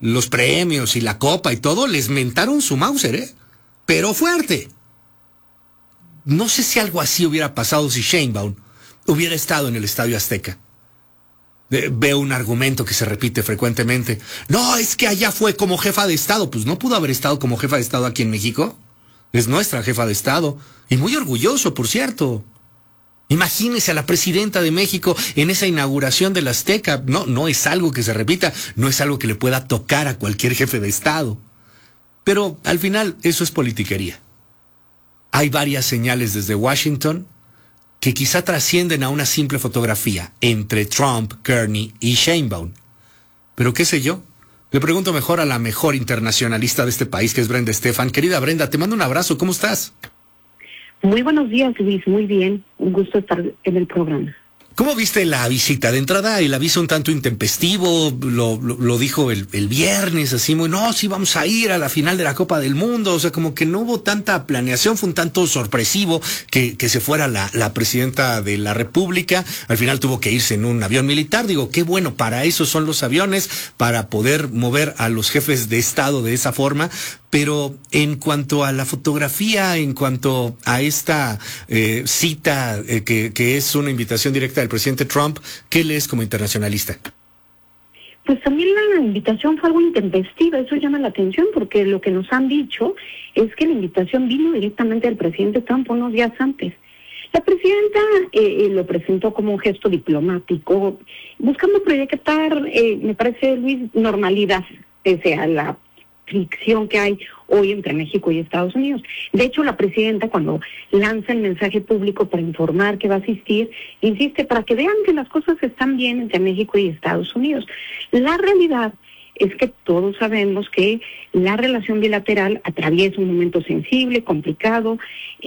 los premios y la copa y todo, les mentaron su Mauser, pero fuerte. No sé si algo así hubiera pasado si Sheinbaum hubiera estado en el Estadio Azteca. Veo un argumento que se repite frecuentemente. No, es que allá fue como jefa de Estado. Pues no pudo haber estado como jefa de Estado aquí en México. Es nuestra jefa de Estado. Y muy orgulloso, por cierto. Imagínese a la presidenta de México en esa inauguración del Azteca. No es algo que se repita. No es algo que le pueda tocar a cualquier jefe de Estado. Pero al final eso es politiquería. Hay varias señales desde Washington que quizá trascienden a una simple fotografía entre Trump, Kearney y Sheinbaum. Pero qué sé yo, le pregunto mejor a la mejor internacionalista de este país, que es Brenda Estefan. Querida Brenda, te mando un abrazo, ¿cómo estás? Muy buenos días, Luis, muy bien, un gusto estar en el programa. ¿Cómo viste la visita? De entrada, el aviso un tanto intempestivo, lo dijo el viernes, así muy, no, sí vamos a ir a la final de la Copa del Mundo, o sea, como que no hubo tanta planeación, fue un tanto sorpresivo que se fuera la presidenta de la República, al final tuvo que irse en un avión militar, digo, qué bueno, para eso son los aviones, para poder mover a los jefes de Estado de esa forma. Pero en cuanto a la fotografía, en cuanto a esta cita que es una invitación directa del presidente Trump, ¿qué lees como internacionalista? Pues también la invitación fue algo intempestiva, eso llama la atención porque lo que nos han dicho es que la invitación vino directamente del presidente Trump unos días antes. La presidenta lo presentó como un gesto diplomático, buscando proyectar, me parece, Luis, normalidad, pese a la fricción que hay hoy entre México y Estados Unidos. De hecho, la presidenta, cuando lanza el mensaje público para informar que va a asistir, insiste para que vean que las cosas están bien entre México y Estados Unidos. La realidad es que todos sabemos que la relación bilateral atraviesa un momento sensible, complicado.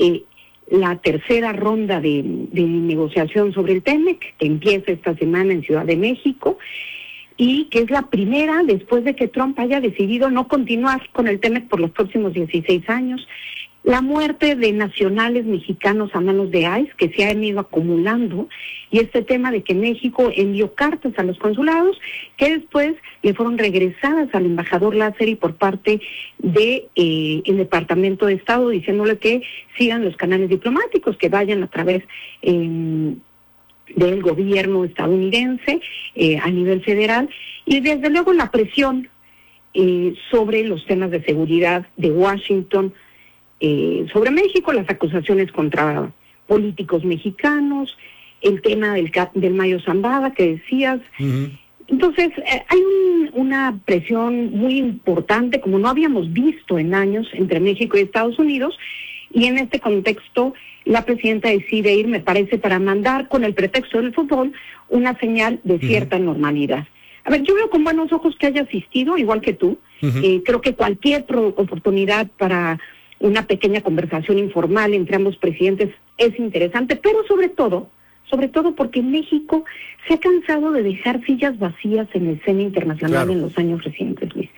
La tercera ronda de negociación sobre el TEMEC, que empieza esta semana en Ciudad de México, y que es la primera después de que Trump haya decidido no continuar con el TEMEC por los próximos 16 años. La muerte de nacionales mexicanos a manos de ICE, que se han ido acumulando, y este tema de que México envió cartas a los consulados, que después le fueron regresadas al embajador Lázaro por parte de el Departamento de Estado, diciéndole que sigan los canales diplomáticos, que vayan a través del gobierno estadounidense a nivel federal, y desde luego la presión sobre los temas de seguridad de Washington sobre México, las acusaciones contra políticos mexicanos, el tema del Mayo Zambada que decías. Uh-huh. Entonces, hay una presión muy importante, como no habíamos visto en años, entre México y Estados Unidos, y en este contexto la presidenta decide ir, me parece, para mandar, con el pretexto del fútbol, una señal de cierta normalidad. A ver, yo veo con buenos ojos que haya asistido, igual que tú. Uh-huh. Creo que cualquier oportunidad para una pequeña conversación informal entre ambos presidentes es interesante, pero sobre todo porque México se ha cansado de dejar sillas vacías en la escena internacional. Claro. En los años recientes, Luis.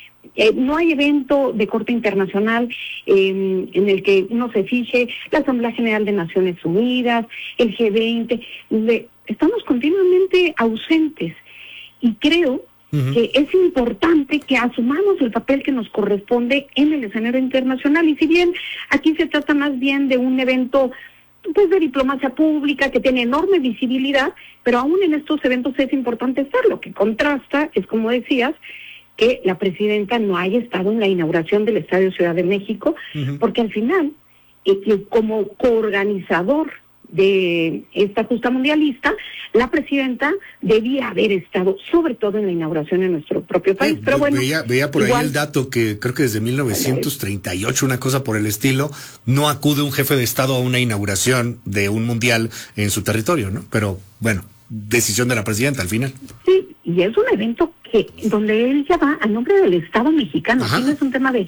No hay evento de corte internacional en el que uno se fije, la Asamblea General de Naciones Unidas, el G20, estamos continuamente ausentes, y creo que es importante que asumamos el papel que nos corresponde en el escenario internacional, y si bien aquí se trata más bien de un evento pues de diplomacia pública que tiene enorme visibilidad, pero aún en estos eventos es importante estar. Lo que contrasta es, como decías, que la presidenta no haya estado en la inauguración del Estadio Ciudad de México, porque al final, como coorganizador de esta justa mundialista, la presidenta debía haber estado, sobre todo en la inauguración en nuestro propio país. Pero bueno, veía por igual, ahí el dato que creo que desde 1938, una cosa por el estilo, no acude un jefe de Estado a una inauguración de un mundial en su territorio, ¿no? Pero bueno, decisión de la presidenta al final. Sí, y es un evento donde él ya va a nombre del Estado mexicano. Aquí no es un tema de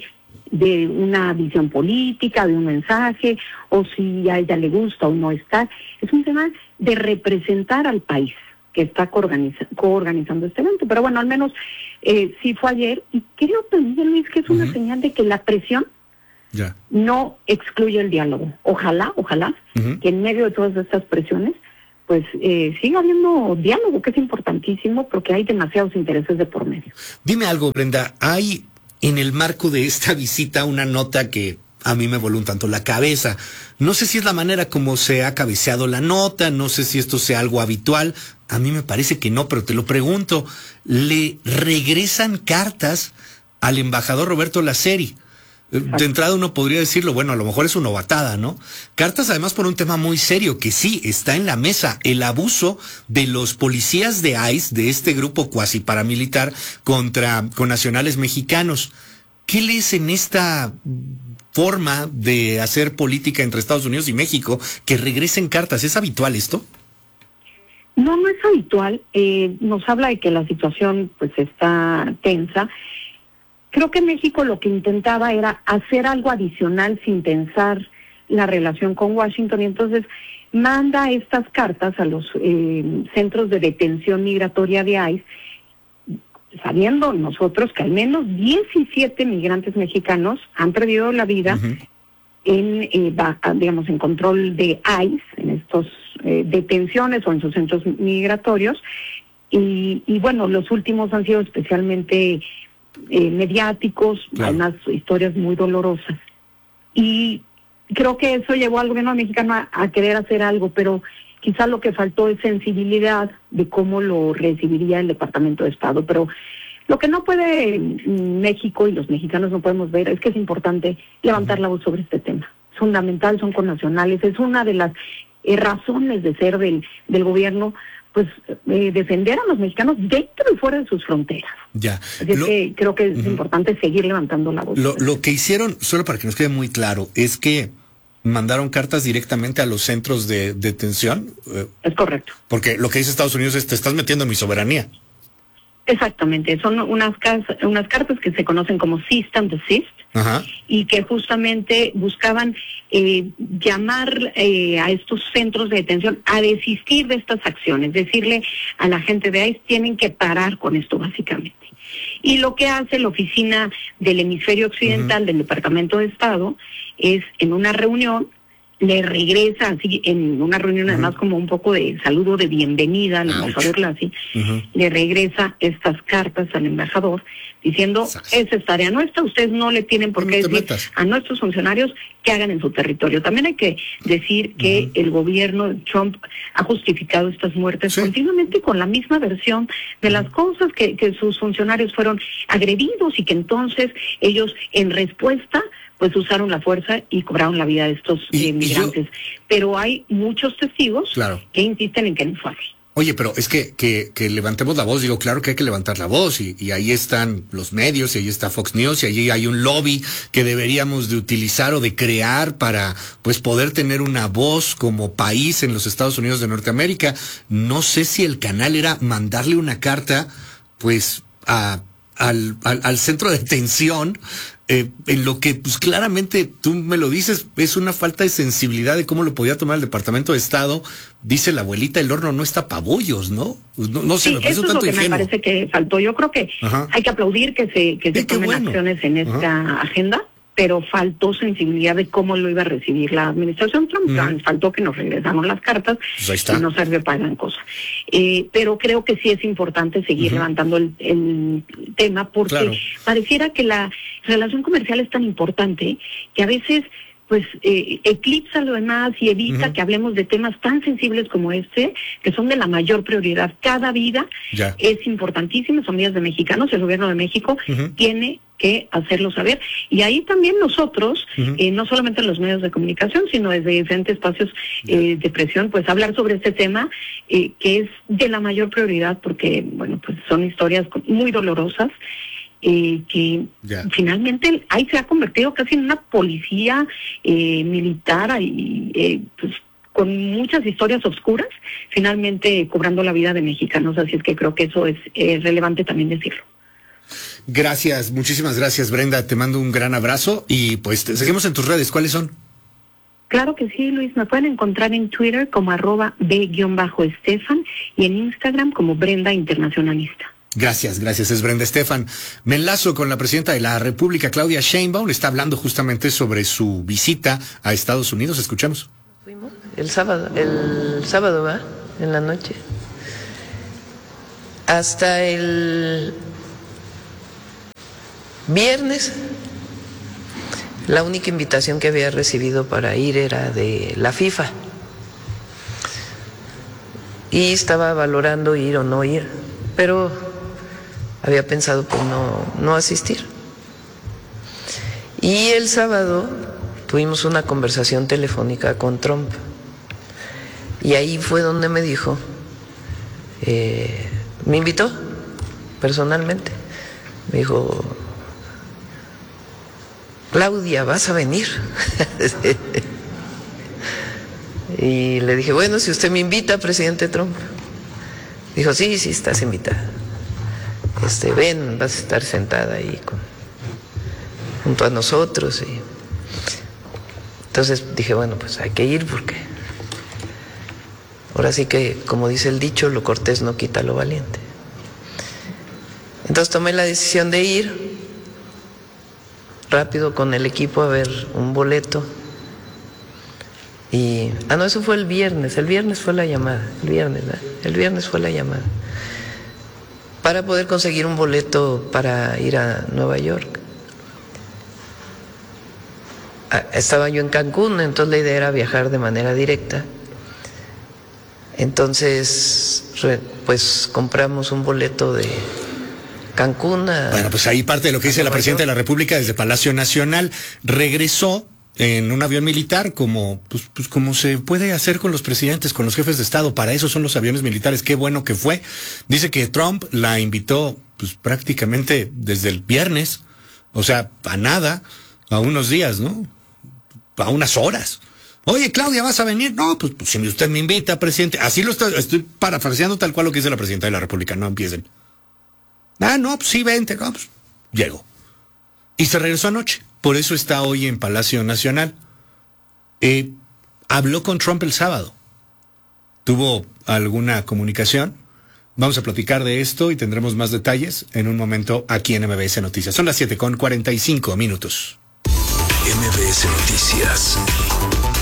una visión política, de un mensaje, o si a ella le gusta o no está. Es un tema de representar al país que está coorganizando este evento. Pero bueno, al menos sí fue ayer, y creo también, Luis, que es una señal de que la presión no excluye el diálogo. Ojalá, que en medio de todas estas presiones pues siga habiendo diálogo, que es importantísimo, porque hay demasiados intereses de por medio. Dime algo, Brenda, hay en el marco de esta visita una nota que a mí me voló un tanto la cabeza. No sé si es la manera como se ha cabeceado la nota, no sé si esto sea algo habitual, a mí me parece que no, pero te lo pregunto. Le regresan cartas al embajador Roberto Laceri. De entrada uno podría decirlo, bueno, a lo mejor es una novatada, ¿no? Cartas además por un tema muy serio que sí está en la mesa, el abuso de los policías de ICE, de este grupo cuasi paramilitar, con nacionales mexicanos. ¿Qué lees en esta forma de hacer política entre Estados Unidos y México, que regresen cartas? ¿Es habitual esto? No, no es habitual. Nos habla de que la situación pues está tensa. Creo que México lo que intentaba era hacer algo adicional sin tensar la relación con Washington, y entonces manda estas cartas a los centros de detención migratoria de ICE, sabiendo nosotros que al menos 17 migrantes mexicanos han perdido la vida en control de ICE, en estos detenciones o en sus centros migratorios, y bueno, los últimos han sido especialmente mediáticos, claro. Además historias muy dolorosas, y creo que eso llevó al gobierno mexicano a querer hacer algo, pero quizá lo que faltó es sensibilidad de cómo lo recibiría el Departamento de Estado. Pero lo que no puede México y los mexicanos no podemos ver es que es importante levantar la voz sobre este tema. Es fundamental, son connacionales, es una de las razones de ser del gobierno, pues defender a los mexicanos dentro y fuera de sus fronteras. Ya. Así es que creo que es importante seguir levantando la voz. Lo que hicieron, solo para que nos quede muy claro, es que mandaron cartas directamente a los centros de detención. Es correcto. Porque lo que dice Estados Unidos es: te estás metiendo en mi soberanía. Exactamente, son unas cartas que se conocen como cease and desist. Ajá. Y que justamente buscaban llamar a estos centros de detención a desistir de estas acciones, decirle a la gente de ICE: tienen que parar con esto básicamente. Y lo que hace la oficina del hemisferio occidental del Departamento de Estado es, en una reunión, le regresa, así, en una reunión además como un poco de saludo de bienvenida al embajador Lacey, le regresa estas cartas al embajador diciendo: esa es tarea nuestra, ustedes no le tienen por qué decir a nuestros funcionarios que hagan en su territorio. También hay que decir que el gobierno de Trump ha justificado estas muertes continuamente con la misma versión de las cosas, que sus funcionarios fueron agredidos y que entonces ellos, en respuesta, pues usaron la fuerza y cobraron la vida de estos migrantes. Pero hay muchos testigos que insisten en que no fue así. Oye, pero es que levantemos la voz. Digo, claro que hay que levantar la voz, y ahí están los medios, y ahí está Fox News, y allí hay un lobby que deberíamos de utilizar o de crear para pues poder tener una voz como país en los Estados Unidos de Norteamérica. No sé si el canal era mandarle una carta pues al centro de detención, en lo que pues claramente, tú me lo dices, es una falta de sensibilidad de cómo lo podía tomar el Departamento de Estado. Dice la abuelita, el horno no está pa' bollos, ¿no? No sé, me parece un tanto ingenuo. Eso es lo que me parece que faltó. Yo creo que hay que aplaudir que se tomen acciones en esta agenda, pero faltó sensibilidad de cómo lo iba a recibir la administración Trump. Faltó que nos regresaron las cartas, pues y no sirve para gran cosa. Pero creo que sí es importante seguir levantando el tema, porque pareciera que la relación comercial es tan importante que a veces pues eclipsa lo demás y evita que hablemos de temas tan sensibles como este, que son de la mayor prioridad. Cada vida es importantísima, son vidas de mexicanos, el gobierno de México tiene que hacerlo saber. Y ahí también nosotros, no solamente en los medios de comunicación, sino desde diferentes espacios de presión, pues hablar sobre este tema, que es de la mayor prioridad, porque, bueno, pues son historias muy dolorosas, que finalmente ahí se ha convertido casi en una policía militar, y pues con muchas historias oscuras, finalmente cobrando la vida de mexicanos. Así es que creo que eso es relevante también decirlo. Gracias, muchísimas gracias, Brenda. Te mando un gran abrazo y pues seguimos en tus redes. ¿Cuáles son? Claro que sí, Luis. Me pueden encontrar en Twitter como @B_Estefan y en Instagram como Brenda Internacionalista. Gracias, es Brenda Estefan. Me enlazo con la presidenta de la República, Claudia Sheinbaum. Está hablando justamente sobre su visita a Estados Unidos. Escuchamos. Fuimos el sábado, ¿va? en la noche. Hasta el viernes, la única invitación que había recibido para ir era de la FIFA. Y estaba valorando ir o no ir, pero había pensado pues no asistir. Y el sábado tuvimos una conversación telefónica con Trump. Y ahí fue donde me dijo, me invitó personalmente, me dijo, Claudia, ¿vas a venir? Y le dije, bueno, si usted me invita, presidente Trump. Dijo, sí, estás invitada. Ven, vas a estar sentada ahí junto a nosotros. Y entonces dije, bueno, pues hay que ir porque ahora sí que, como dice el dicho, lo cortés no quita lo valiente. Entonces tomé la decisión de ir rápido con el equipo a ver un boleto. Y, no, eso fue el viernes fue la llamada, el viernes fue la llamada, para poder conseguir un boleto para ir a Nueva York. Estaba yo en Cancún, entonces la idea era viajar de manera directa. Entonces, pues compramos un boleto de Cancún a... Bueno, pues ahí parte de lo que dice la presidenta de la República desde Palacio Nacional. Regresó en un avión militar, como pues como se puede hacer con los presidentes, con los jefes de Estado. Para eso son los aviones militares. Qué bueno que fue. Dice que Trump la invitó pues prácticamente desde el viernes, o sea, a nada, a unos días, ¿no? A unas horas. Oye, Claudia, ¿vas a venir? No, pues si usted me invita, presidente. Así estoy parafraseando tal cual lo que dice la presidenta de la República. No empiecen. No, pues sí, vente. No, pues llegó. Y se regresó anoche. Por eso está hoy en Palacio Nacional. Habló con Trump el sábado. ¿Tuvo alguna comunicación? Vamos a platicar de esto y tendremos más detalles en un momento aquí en MBS Noticias. Son las 7:45 minutos. MBS Noticias.